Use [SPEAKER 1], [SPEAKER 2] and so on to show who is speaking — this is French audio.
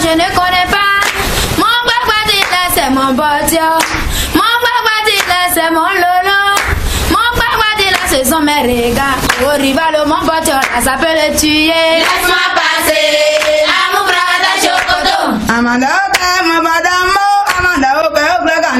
[SPEAKER 1] je ne connais pas. Mon crocodile, c'est mon bodio. Mon crocodile, c'est mon lolo. Mon crocodile, ce sont mes regards. Au rival, mon bodio, ça peut le tuer.
[SPEAKER 2] Laisse-moi passer, amour, brada, chocoto.
[SPEAKER 3] Amanda.